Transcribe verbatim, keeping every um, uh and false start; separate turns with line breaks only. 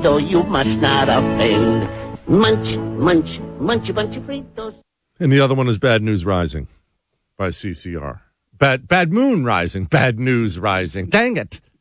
though you must not offend. Munch, munch, munch a bunch of Fritos.
And the other one is Bad News Rising by C C R. Bad, Bad Moon Rising. Bad News Rising. Dang it.